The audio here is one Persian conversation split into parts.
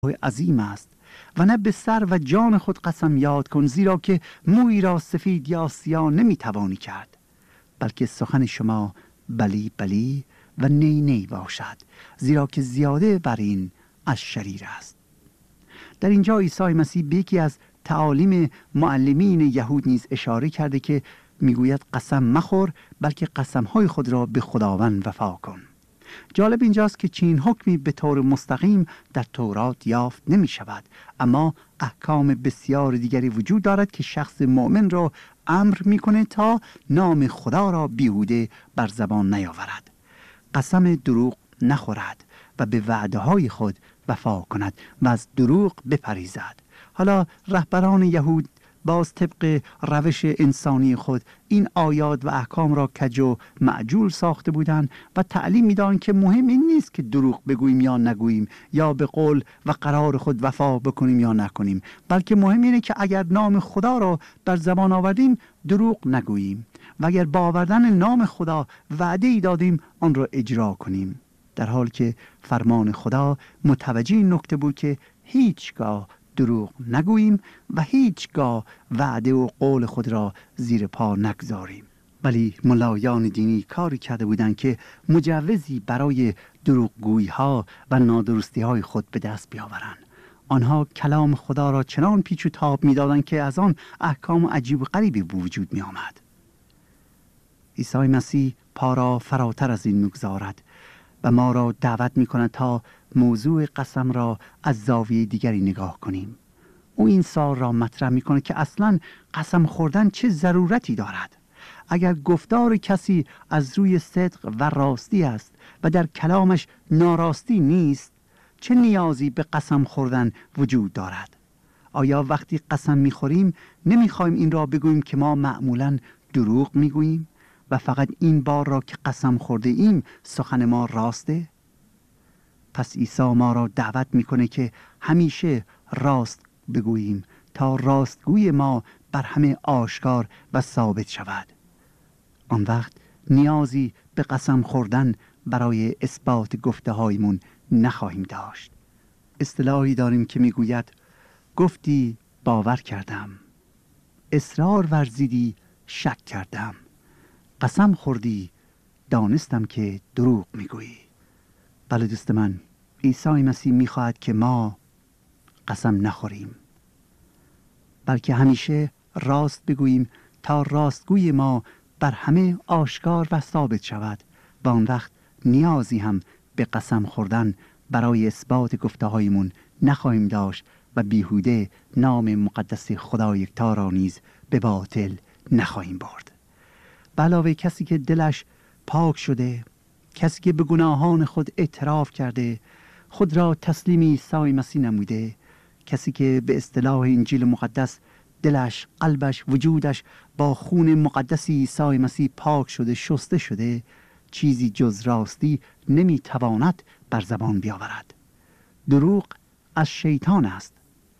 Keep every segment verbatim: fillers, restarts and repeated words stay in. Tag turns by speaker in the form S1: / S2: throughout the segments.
S1: عظیم است. و نه به سر و جان خود قسم یاد کن، زیرا که مویی را سفید یا سیاه نمیتوانی کرد، بلکه سخن شما بلی بلی و نی نی باشد، زیرا که زیاده بر این از شریر است. در اینجا عیسی مسیح به یکی از تعالیم معلمین یهود نیز اشاره کرده که میگوید قسم مخور، بلکه قسمهای خود را به خداوند وفا کن. جالب اینجاست که چنین حکمی به طور مستقیم در تورات یافت نمی شود، اما احکام بسیار دیگری وجود دارد که شخص مؤمن را امر میکنه تا نام خدا را بیهوده بر زبان نیاورد، قسم دروغ نخورد و به وعده های خود وفا کند و از دروغ بپریزد. حالا رهبران یهود باز طبق روش انسانی خود این آیات و احکام را کج و معجول ساخته بودند و تعلیم میدادند که مهم این نیست که دروغ بگوییم یا نگوییم، یا به قول و قرار خود وفا بکنیم یا نکنیم، بلکه مهم اینه که اگر نام خدا را بر زبان آوردیم دروغ نگوییم و اگر با آوردن نام خدا وعده ای دادیم آن را اجرا کنیم، در حالی که فرمان خدا متوجه این نکته بود که هیچگاه دروغ نگوییم و هیچگاه وعده و قول خود را زیر پا نگذاریم. ولی ملایان دینی کاری کرده بودند که مجوزی برای دروغگویی ها و نادرستی های خود به دست بیاورند. آنها کلام خدا را چنان پیچ و تاب می‌دادند که از آن احکام عجیب و غریبی به وجود می آمد. عیسی مسیح پا را فراتر از این می‌گذارد و ما را دعوت می‌کند تا موضوع قسم را از زاویه دیگری نگاه کنیم. او این سوال را مطرح می‌کند که اصلاً قسم خوردن چه ضرورتی دارد؟ اگر گفتار کسی از روی صدق و راستی است و در کلامش ناراستی نیست، چه نیازی به قسم خوردن وجود دارد؟ آیا وقتی قسم می‌خوریم نمی‌خوایم این را بگوییم که ما معمولاً دروغ می‌گوییم و فقط این بار را که قسم خورده ایم سخن ما راسته؟ پس عیسی ما را دعوت میکنه که همیشه راست بگوییم تا راستگوی ما بر همه آشکار و ثابت شود. آن وقت نیازی به قسم خوردن برای اثبات گفته هایمون نخواهیم داشت. اصطلاحی داریم که میگوید گفتی باور کردم، اصرار ورزیدی شک کردم، قسم خوردی دانستم که دروغ میگویی. بله دوست من، عیسی مسیح میخواهد که ما قسم نخوریم، بلکه همیشه راست بگوییم تا راستگوی ما بر همه آشکار و ثابت شود و آن وقت نیازی هم به قسم خوردن برای اثبات گفته هایمون نخواهیم داشت و بیهوده نام مقدس خدا یکتا را نیز به باطل نخواهیم برد. به علاوه کسی که دلش پاک شده، کسی که به گناهان خود اعتراف کرده، خود را تسلیم عیسی مسیح نموده، کسی که به اصطلاح انجیل مقدس دلش، قلبش، وجودش با خون مقدس عیسی مسیح پاک شده، شسته شده، چیزی جز راستی نمیتواند بر زبان بیاورد. دروغ از شیطان است.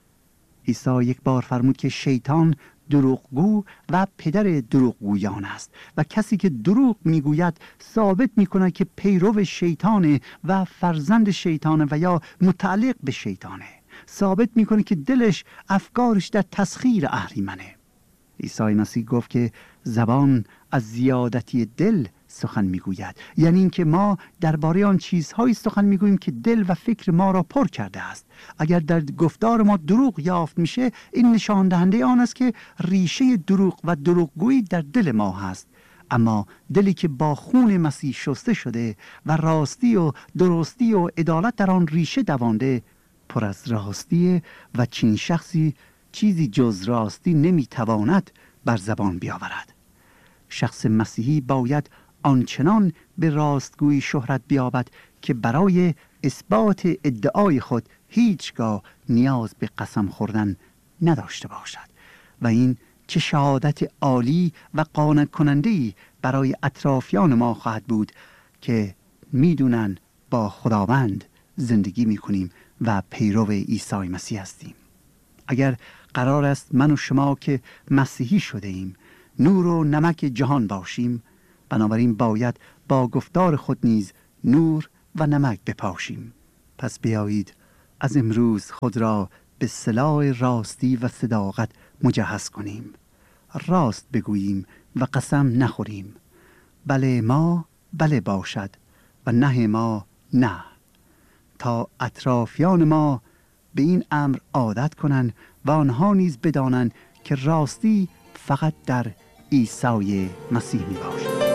S1: عیسی یک بار فرمود که شیطان دروغگو و پدر دروغگویان است و کسی که دروغ میگوید ثابت میکنه که پیرو شیطانه و فرزند شیطانه و یا متعلق به شیطانه. ثابت میکنه که دلش، افکارش در تسخیر اهریمنه. عیسی مسیح گفت که زبان از زیادتی دل سخن میگوید، یعنی اینکه ما درباره آن چیزهایی سخن میگوییم که دل و فکر ما را پر کرده است. اگر در گفتار ما دروغ یافت میشه، این نشان دهنده آن است که ریشه دروغ و دروغگویی در دل ما هست. اما دلی که با خون مسیح شسته شده و راستی و درستی و عدالت در آن ریشه دوانده، پر از راستی و چین شخصی چیزی جز راستی نمیتواند بر زبان بیاورد. شخص مسیحی باید آنچنان به راستگویی شهرت بیابد که برای اثبات ادعای خود هیچگاه نیاز به قسم خوردن نداشته باشد و این چه شهادت عالی و قانع کننده‌ای برای اطرافیان ما خواهد بود که میدونن با خداوند زندگی میکنیم و پیرو عیسی مسیح هستیم. اگر قرار است من و شما که مسیحی شده ایم نور و نمک جهان باشیم، بنابراین باید با گفتار خود نیز نور و نمک بپاشیم. پس بیایید از امروز خود را به سلاح راستی و صداقت مجهز کنیم. راست بگوییم و قسم نخوریم. بله ما بله باشد و نه ما نه، تا اطرافیان ما به این امر عادت کنند و آنها نیز بدانند که راستی فقط در عیسی مسیح می باشد.